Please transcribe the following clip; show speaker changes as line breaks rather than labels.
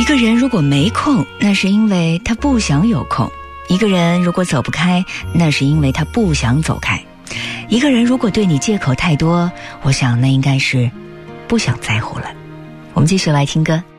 个人如果没空，那是因为他不想有空；一个人如果走不开，那是因为他不想走开；一个人如果对你借口太多，我想那应该是不想在乎了。我们继续来听歌。